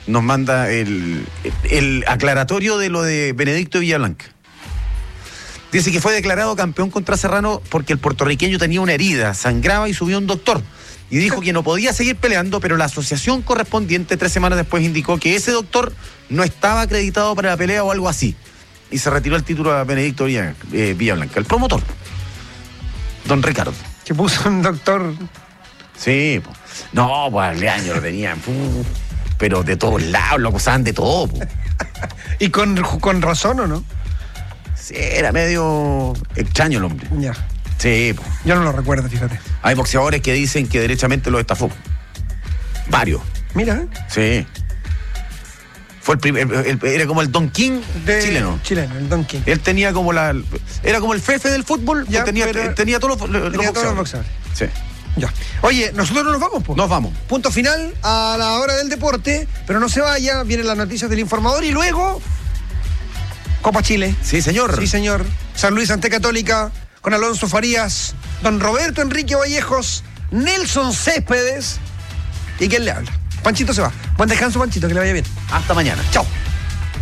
nos manda el aclaratorio de lo de Benedicto Villablanca. Dice que fue declarado campeón contra Serrano porque el puertorriqueño tenía una herida, sangraba y subió un doctor. Y dijo que no podía seguir peleando, pero la asociación correspondiente 3 semanas después indicó que ese doctor no estaba acreditado para la pelea o algo así. Y se retiró el título a Benedicto Villablanca, el promotor, don Ricardo. Que puso un doctor. Sí, po. No, pues Leaño lo tenían, pero de todos lados, lo acusaban de todo. Po. ¿Y con razón o no? Sí, era medio extraño el hombre. Ya. Sí, po. Yo no lo recuerdo, fíjate. Hay boxeadores que dicen que derechamente lo estafó. Varios. Mira. Sí. Fue el primer, era como el Don King chileno. Chileno, el Don King. Él tenía como era como el jefe del fútbol, ya, tenía todos los boxeadores. Sí. Ya. Oye, nosotros no nos vamos, pues. Nos vamos. Punto final a la hora del deporte, pero no se vaya, vienen las noticias del informador y luego Copa Chile. Sí, señor. Sí, señor. San Luis ante Católica, con Alonso Farías, don Roberto Enrique Vallejos, Nelson Céspedes y quién le habla. Panchito se va. Buen descanso, Panchito, que le vaya bien. Hasta mañana. Chao.